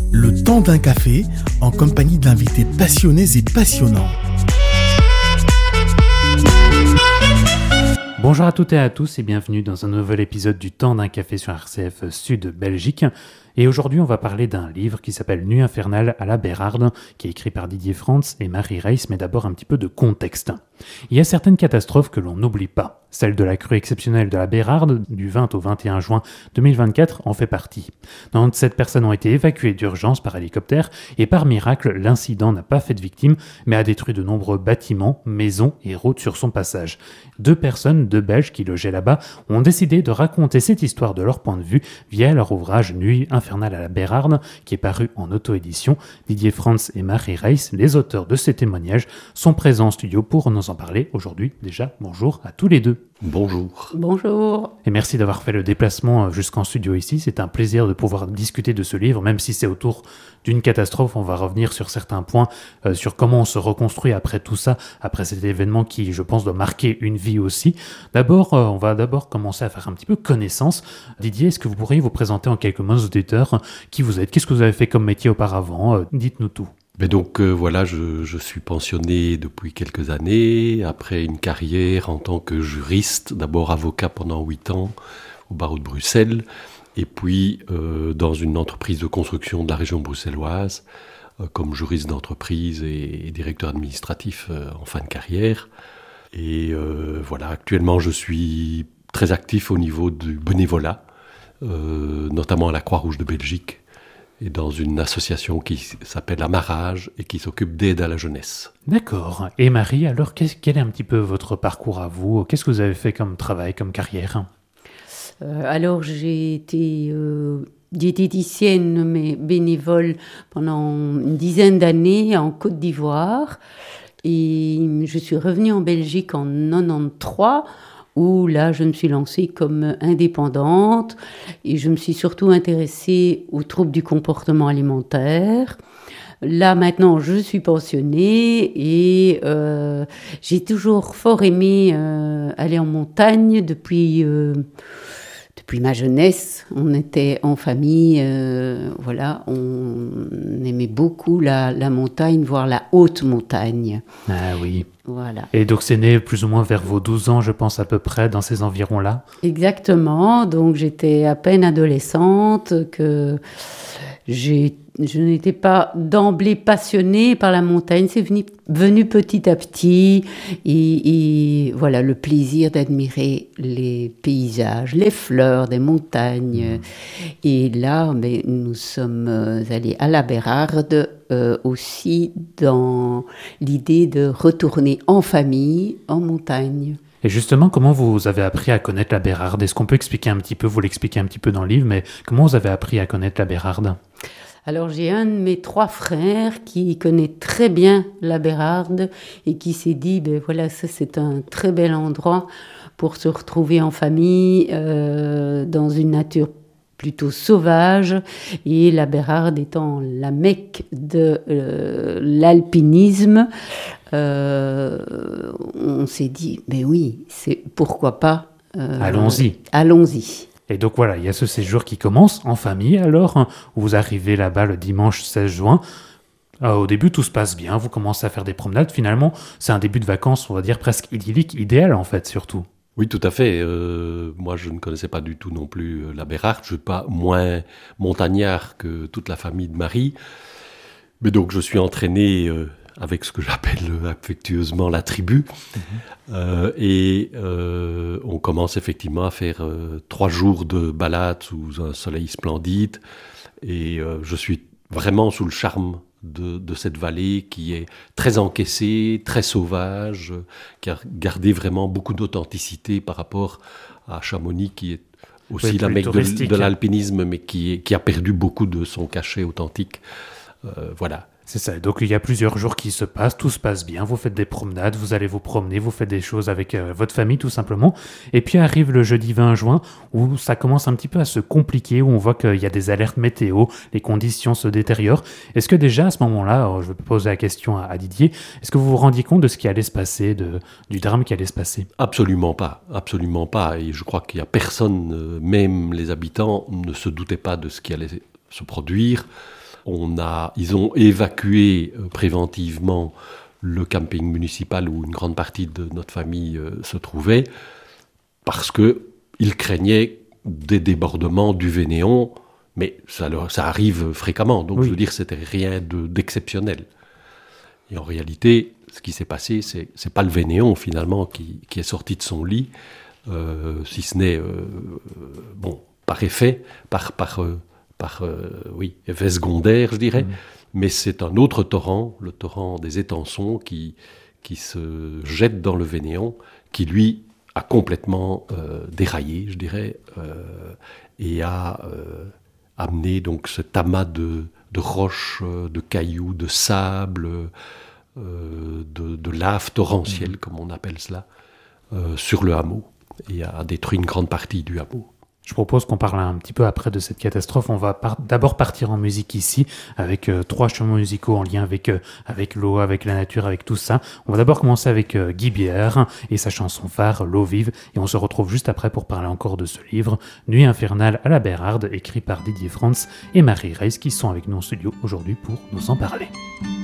Le temps d'un café en compagnie d'invités passionnés et passionnants. Bonjour à toutes et à tous et bienvenue dans un nouvel épisode du temps d'un café sur RCF Sud Belgique. Et aujourd'hui, on va parler d'un livre qui s'appelle Nuit infernale à la Bérarde, qui est écrit par Didier Frantz et Marie Reiss, mais d'abord un petit peu de contexte. Il y a certaines catastrophes que l'on n'oublie pas. Celle de la crue exceptionnelle de la Bérarde, du 20 au 21 juin 2024, en fait partie. 97 personnes ont été évacuées d'urgence par hélicoptère, et par miracle, l'incident n'a pas fait de victimes, mais a détruit de nombreux bâtiments, maisons et routes sur son passage. 2 personnes, 2 Belges qui logeaient là-bas, ont décidé de raconter cette histoire de leur point de vue via leur ouvrage Nuit infernale à la Bérarde, qui est paru en auto-édition. Didier Frantz et Marie Reiss, les auteurs de ces témoignages, sont présents en studio pour nous en parler aujourd'hui. Déjà, bonjour à tous les deux. Bonjour. Bonjour. Et merci d'avoir fait le déplacement jusqu'en studio ici. C'est un plaisir de pouvoir discuter de ce livre, même si c'est autour d'une catastrophe. On va revenir sur certains points, sur comment on se reconstruit après tout ça, après cet événement qui, je pense, doit marquer une vie aussi. D'abord, on va commencer à faire un petit peu connaissance. Didier, est-ce que vous pourriez vous présenter en quelques mots aux auditeurs qui vous êtes? Qu'est-ce que vous avez fait comme métier auparavant? Dites-nous tout. Mais donc voilà, je suis pensionné depuis quelques années, après une carrière en tant que juriste, d'abord avocat pendant 8 ans au barreau de Bruxelles, et puis dans une entreprise de construction de la région bruxelloise, comme juriste d'entreprise et directeur administratif en fin de carrière. Et voilà, actuellement je suis très actif au niveau du bénévolat, notamment à la Croix-Rouge de Belgique, et dans une association qui s'appelle Amarrage et qui s'occupe d'aide à la jeunesse. D'accord. Et Marie, alors quel est un petit peu votre parcours à vous? Qu'est-ce que vous avez fait comme travail, comme carrière? Alors j'ai été diététicienne mais bénévole pendant une dizaine d'années en Côte d'Ivoire et je suis revenue en Belgique en 93 où là, je me suis lancée comme indépendante et je me suis surtout intéressée aux troubles du comportement alimentaire. Là, maintenant, je suis pensionnée et j'ai toujours fort aimé aller en montagne depuis ma jeunesse. On était en famille, voilà, on aimait beaucoup la montagne, voire la haute montagne. Ah oui. Voilà. Et donc c'est né plus ou moins vers vos 12 ans, je pense à peu près, dans ces environs-là? Exactement, donc j'étais à peine adolescente, que je n'étais pas d'emblée passionnée par la montagne, c'est venu petit à petit, et voilà, le plaisir d'admirer les paysages, les fleurs des montagnes. Et là, nous sommes allés à la Bérarde, aussi dans l'idée de retourner en famille, en montagne. Et justement, comment vous avez appris à connaître la Bérarde? Est-ce qu'on peut expliquer un petit peu, vous l'expliquez un petit peu dans le livre, mais comment vous avez appris à connaître la Bérarde? Alors j'ai un de mes 3 frères qui connaît très bien la Bérarde et qui s'est dit, voilà, ça c'est un très bel endroit pour se retrouver en famille, dans une nature plutôt sauvage, et la Bérarde étant la Mecque de l'alpinisme, on s'est dit, oui, pourquoi pas, allons-y. Et donc voilà, il y a ce séjour qui commence en famille alors, vous arrivez là-bas le dimanche 16 juin. Au début, tout se passe bien, vous commencez à faire des promenades. Finalement, c'est un début de vacances, on va dire, presque idyllique, idéal en fait, surtout. Oui, tout à fait. Moi, je ne connaissais pas du tout non plus la Bérarde. Je ne suis pas moins montagnard que toute la famille de Marie. Mais donc, je suis entraîné avec ce que j'appelle affectueusement la tribu. Et on commence effectivement à faire 3 jours de balade sous un soleil splendide. Et je suis vraiment sous le charme de cette vallée qui est très encaissée, très sauvage, qui a gardé vraiment beaucoup d'authenticité par rapport à Chamonix, qui est aussi la mecque de l'alpinisme, mais qui a perdu beaucoup de son cachet authentique. Voilà. C'est ça, donc il y a plusieurs jours qui se passent, tout se passe bien, vous faites des promenades, vous allez vous promener, vous faites des choses avec votre famille tout simplement, et puis arrive le jeudi 20 juin où ça commence un petit peu à se compliquer, où on voit qu'il y a des alertes météo, les conditions se détériorent. Est-ce que déjà à ce moment-là, je vais poser la question à Didier, est-ce que vous vous rendiez compte de ce qui allait se passer, du drame qui allait se passer? Absolument pas, et je crois qu'il n'y a personne, même les habitants, ne se doutaient pas de ce qui allait se produire. Ils ont évacué préventivement le camping municipal où une grande partie de notre famille se trouvait, parce qu'ils craignaient des débordements du Vénéon, mais ça arrive fréquemment, donc je veux dire, c'était rien d'exceptionnel. Et en réalité, ce qui s'est passé, c'est pas le Vénéon finalement qui est sorti de son lit, si ce n'est, par effet, par effet secondaire, je dirais, mais c'est un autre torrent, le torrent des Étançons, qui se jette dans le Vénéon, qui lui a complètement déraillé, je dirais, et a amené donc cet amas de roches, de cailloux, de sable, de lave torrentielle, comme on appelle cela, sur le hameau, et a détruit une grande partie du hameau. Je propose qu'on parle un petit peu après de cette catastrophe. On va d'abord partir en musique ici, avec 3 chemins musicaux en lien avec l'eau, avec la nature, avec tout ça. On va d'abord commencer avec Guy Bière et sa chanson phare, L'eau vive, et on se retrouve juste après pour parler encore de ce livre, Nuit infernale à la Bérarde, écrit par Didier Frantz et Marie Reiss, qui sont avec nous en studio aujourd'hui pour nous en parler.